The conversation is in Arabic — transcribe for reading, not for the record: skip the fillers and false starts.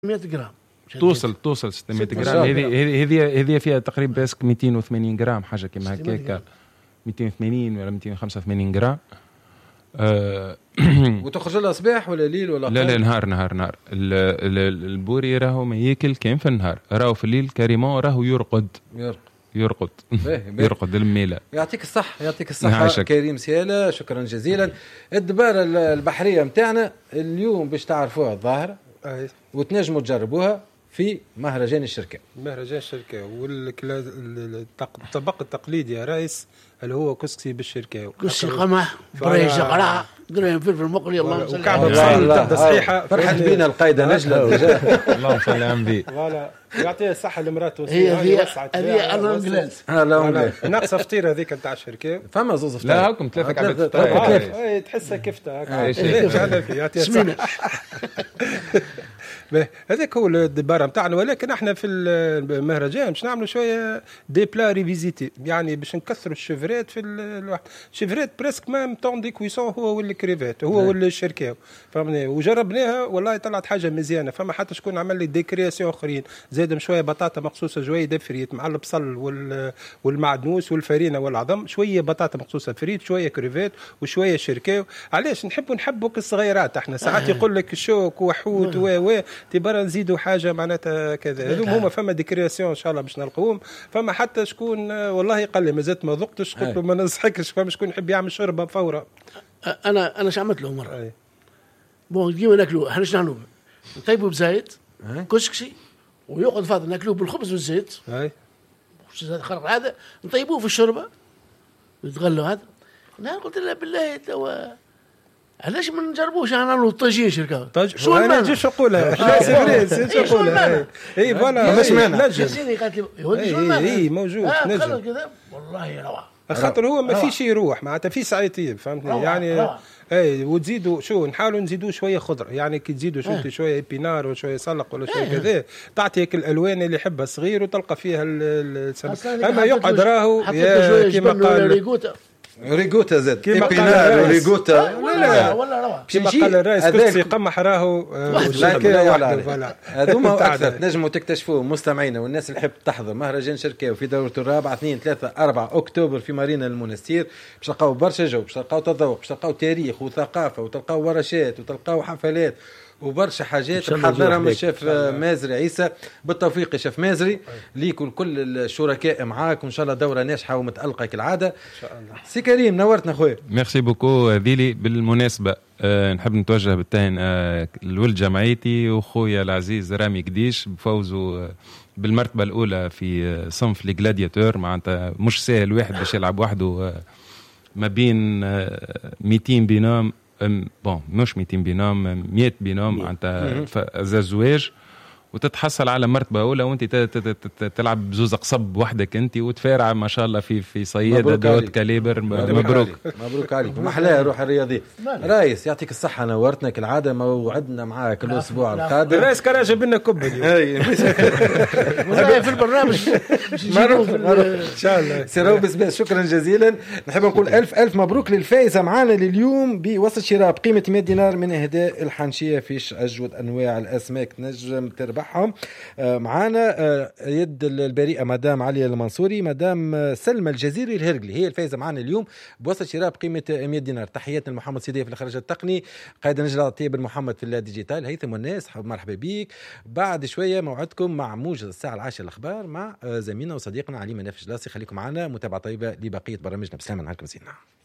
100 جرام توصل 600 جرام. هذه فيها تقريبا باسك 280 جرام حاجه كيما هكاك، 280 ولا 285 جرام. وتخرج لها صباح ولا ليل ولا لا نهار. البوري راهو ما ياكل كان في النهار، راهو في الليل كريمون راهو يرقد الميلة. يعطيك الصحة كريم سيالة، شكرا جزيلا. الدبارة البحرية متاعنا اليوم باش تعرفوها الظاهرة وتنجموا تجربوها في مهرجان الشركة. والطبق التقليدي يا رئيس اللي هو كسكسي بالشركة، كسكسي قمح بريشة قرع قريم فلفل مقلي. اللهم صل على صحيحة فرحت بينا القايدة نجلة اللهم صل على النبي. يعطيها الصحة لمراته. هذه الانجليز ناقصة فطيرة هذيك نتاع الشركة. فما زوز فطيرة. لا هاكم ثلاثة كعبة تحسها كفتة يعطيها الصحة. هذاك هو الدبارة متاعنا. ولكن احنا في المهرجان باش نعملوا شوية دي بلا ريفيزيتي، يعني باش نكثروا الشفرات في الواحد. شفرات بريسك مام طون دي كويسون هو والكريفات هو والشركاو فهمني، وجربناها والله طلعت حاجة مزيانة. فما حتى شكون عمل لي ديكرياسيون اخرين، زادم شوية بطاطا مقصوصة شوية دفريت مع البصل والمعدنوس والفرينة والعظم، شوية بطاطا مقصوصة فريت، شوية كريفات وشوية شركاو. علاش نحبوا كالصغيرات احنا ساعات يقول لك الشوك وحوت و تبارا نزيدوا حاجه معناتها كذا. هذوما فما ديكرياسيون ان شاء الله باش نلقوهم. فما حتى شكون والله قال لي مازلت ما ذقتش، قلت له ما ننصحكش. فما شكون يحب يعمل شربه فورا. انا شعمت له مره بون ديما ناكلوا احنا اش نعملوا نطيبوا بزيت كسكسي ويقعد فاضل ناكلوه بالخبز والزيت خرق هذا نطيبوه في الشوربه يتغلوا هذا. انا قلت له بالله توا علاش ما نجربوش انا نعملوا طاجين شركه شو انا نجي نقولها لا سيفري نقولها اي فوالا باش مانع اي موجود نجم كذا والله روعه. خاطر هو ما فيش يروح معناتها في ساعتين فهمتني يعني اي. وتزيدوا شو نحاولوا نزيدوا شويه خضره، يعني كي تزيدوا شويه بينار وشويه سلق ولا شويه كذا تعطيك الالوان اللي يحبها صغير وتلقى فيها اما يقعد راهو كيما قال ريغوتا زاد إبينار وريغوتا ولا روعه كيما قال الرئيس كسي قمح راهو هذوما اكثر تنجموا تكتشفوه مستمعينا والناس اللي حب تحضر مهرجان شركه في دورته الرابعه 2 3 4 اكتوبر في مارينا المنستير. باش تلقاو برشا جو، باش تلقاو تذوق، باش تلقاو تاريخ وثقافه، وتلقاو ورشات، وتلقاو حفلات وبرشا حاجات محضرها من الشيف مازري عيسى. بالتوفيق يا شيف مازري ليك وكل الشركاء معاك، وان شاء الله دوره ناجحه ومتالقه كالعاده ان شاء الله. سي كريم نورتنا خويا. ميرسي بوكو ذيلي. بالمناسبه نحب نتوجه بالتهن لولد جمعيتي وخويا العزيز رامي قديش بفوزوا بالمرتبه الاولى في صنف الجلادياتور. معناتها مش سهل واحد باش يلعب وحده ما بين 200 بينام بون مش 200 بينام 100 بينام معناتها زواج، وتتحصل على مرتبه اولى وانت تلعب بزوز قصب وحدك انت وتفارع ما شاء الله في صياده دوت كاليبر. مبروك عليك. محلاها روح الرياضي. رايس يعطيك الصحه نورتنا كالعاده، موعدنا معاك الاسبوع القادم. رايس كان جاب لنا كوب اليوم في البرنامج ان شاء الله. سيرو بس شكرا جزيلا. نحب نقول الف مبروك للفائزه معنا لليوم بوسط شراء بقيمه 100 دينار من اهداء الحنشيه فيش اجود انواع الاسماك نجم تربح معانا يد البريئة مدام علي المنصوري، مدام سلمى الجزيري الهرقلي هي الفائزة معانا اليوم بوسط شراء بقيمة 100 دينار. تحياتنا لمحمد سيدية في الإخراج التقني، قائد نجلة طيب محمد في الديجيتال، هيثم والناس مرحبا بيك. بعد شوية موعدكم مع موجز الساعة 10 الأخبار مع زميلنا وصديقنا علي مناف جلاسي. خليكم معنا، متابعة طيبة لبقية برامجنا. بسلامة نهاركم زينة.